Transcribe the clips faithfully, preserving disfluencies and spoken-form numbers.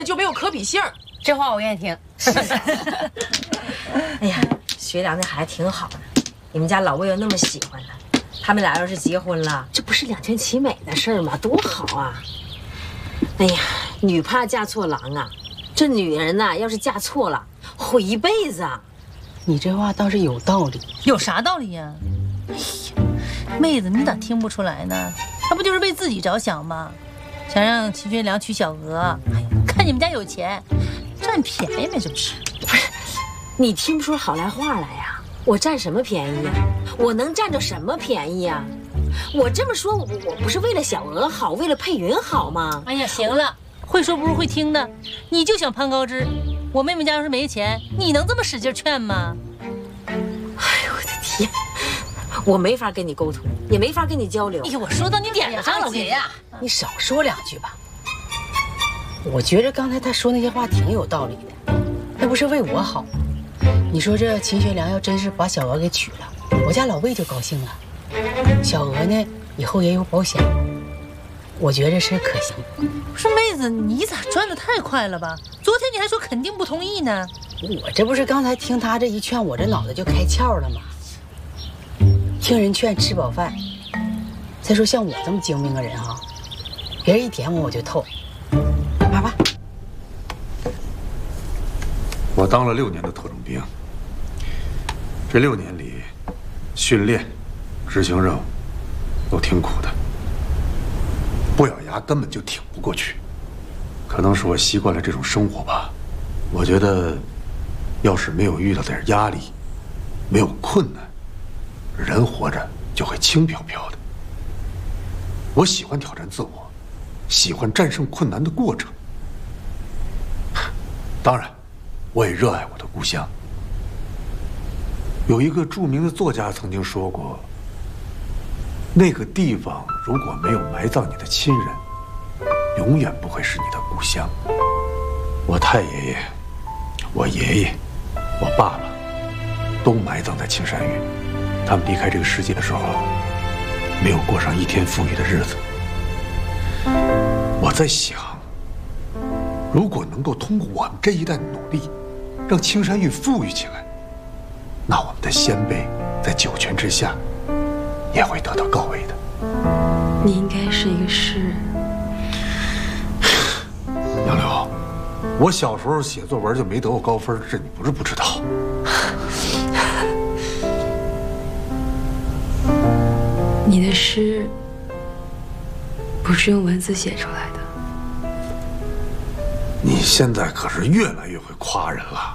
就没有可比性。 这话我愿意听。 是啊。哎呀，学良那孩子挺好的，你们家老魏又那么喜欢他，他们俩要是结婚了，这不是两全其美的事儿吗？多好啊！哎呀，女怕嫁错郎啊，这女人呐，要是嫁错了，毁一辈子啊。 你这话倒是有道理。 有啥道理呀？哎呀，妹子，你咋听不出来呢？他不就是为自己着想吗？想让秦学良娶小娥，哎呀，看你们家有钱，占便宜呗，这不是？ 不是，你听不出好赖话来呀？我占什么便宜呀？我能占着什么便宜呀？我这么说，我我不是为了小娥好，为了佩云好吗？ 哎呀，行了，会说不如会听的，你就想攀高枝。我妹妹家要是没钱，你能这么使劲劝吗？ 哎呦我的天，我没法跟你沟通，也没法跟你交流。 哎呀，我说到你点子上了， 姐呀，你少说两句吧。我觉着刚才他说那些话挺有道理的，那不是为我好。你说这秦学良要真是把小娥给娶了，我家老魏就高兴了。小娥呢，以后也有保险，我觉着是可行。 不是妹子，你咋转得太快了吧？昨天你还说肯定不同意呢。 我这不是刚才听他这一劝，我这脑袋就开窍了吗？听人劝，吃饱饭。再说像我这么精明个人啊，别人一点我我就透。玩吧。 我当了六年的特种兵，这六年里，训练、执行任务都挺苦的，不咬牙根本就挺不过去。可能是我习惯了这种生活吧，我觉得，要是没有遇到点压力，没有困难，人活着就会轻飘飘的。我喜欢挑战自我，喜欢战胜困难的过程。当然，我也热爱我的故乡。有一个著名的作家曾经说过，那个地方如果没有埋葬你的亲人，永远不会是你的故乡。我太爷爷、我爷爷、我爸爸都埋葬在青山峪，他们离开这个世界的时候，没有过上一天富裕的日子。我在想，如果能够通过我们这一代的努力，让青山峪富裕起来，那我们的先辈在九泉之下也会得到高位的。 你应该是一个诗人。 杨柳，我小时候写作文就没得过高分，这你不是不知道。 你的诗不是用文字写出来的。 你现在可是越来越会夸人了。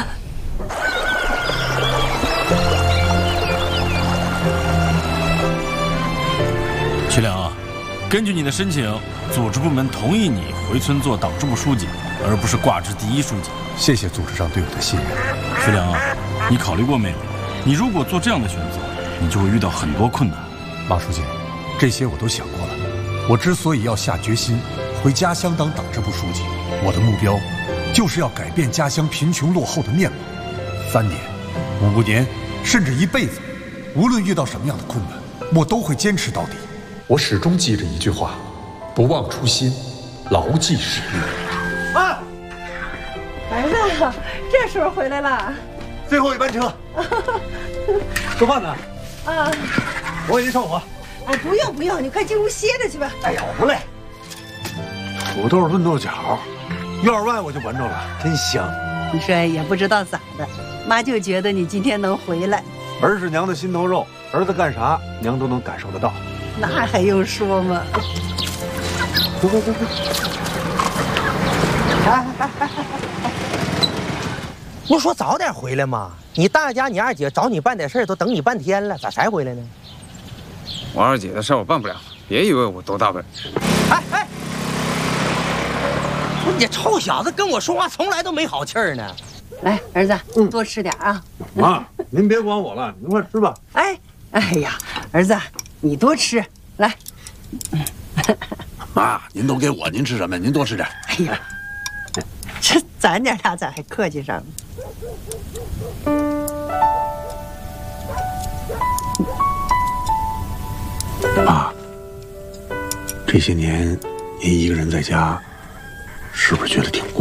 徐良啊，根据你的申请，组织部门同意你回村做党支部书记，而不是挂职第一书记。 谢谢组织上对我的信任。 徐良啊，你考虑过没有？你如果做这样的选择，你就会遇到很多困难。 马书记，这些我都想过了。我之所以要下决心回家乡当党支部书记，我的目标就是要改变家乡贫穷落后的面貌。三年、五年，甚至一辈子，无论遇到什么样的困难，我都会坚持到底。我始终记着一句话：不忘初心，牢记使命。 啊，儿子，这时候回来了。 最后一班车。做饭呢？ 啊， 我给您上火。 哎，不用不用，你快进屋歇着去吧。 哎呀，我不累。土豆炖豆角，院外我就闻着了，真香。 你说也不知道咋的，妈就觉得你今天能回来。 儿是娘的心头肉，儿子干啥，娘都能感受得到。 那还用说吗？ 走走走走。 哎哎哎哎！不说早点回来吗？你大家你二姐找你办点事都等你半天了，咋才回来呢？ 我二姐的事我办不了，别以为我多大本事。 哎哎！你这臭小子跟我说话从来都没好气儿呢。 来，儿子，嗯，多吃点啊。 妈，您别管我了，您快吃吧。 哎，哎呀，儿子，你多吃，来。 妈，您都给我，您吃什么呀？您多吃点。 哎呀，这咱娘俩咋还客气上了？ 妈，这些年您一个人在家，是不是觉得挺孤